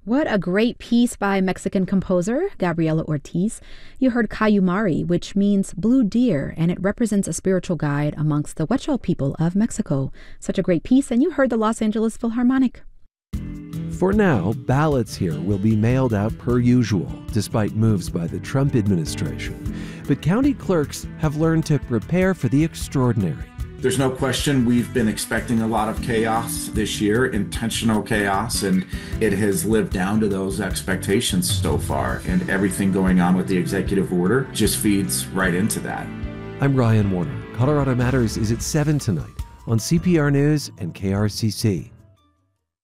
What a great piece by Mexican composer Gabriela Ortiz. You heard Cayumari, which means blue deer, and it represents a spiritual guide amongst the Huichol people of Mexico. Such a great piece, and you heard the Los Angeles Philharmonic. For now, ballots here will be mailed out per usual, despite moves by the Trump administration. But county clerks have learned to prepare for the extraordinary. There's no question we've been expecting a lot of chaos this year, intentional chaos, and it has lived down to those expectations so far. And everything going on with the executive order just feeds right into that. I'm Ryan Warner. Colorado Matters is at 7 tonight on CPR News and KRCC.